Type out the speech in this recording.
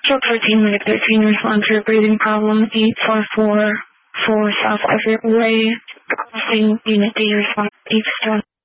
Stroke 13, Medic 13, respond to a breathing problem, 844 for South Everett Way. Crossing Unit D, respond 8 star.